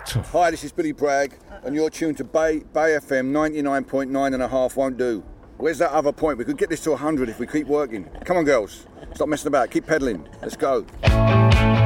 Hi, this is Billy Bragg, and you're tuned to Bay FM 99.9 and a half won't do. Where's that other point? We could get this to 100 if we keep working. Come on, girls. Stop messing about. Keep pedalling. Let's go.